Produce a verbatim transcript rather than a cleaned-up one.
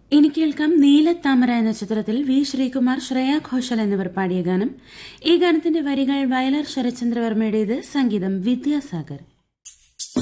ഇനി കേൾക്കാം നീലത്താമര എന്ന ചിത്രത്തിൽ വി ശ്രീകുമാർ, ശ്രേയ ഘോഷൽ എന്നിവർ പാടിയ ഗാനം. ഈ ഗാനത്തിന്റെ വരികൾ വയലാർ ശരത്ചന്ദ്രവർമ്മയുടേത്, സംഗീതം വിദ്യാസാഗർ.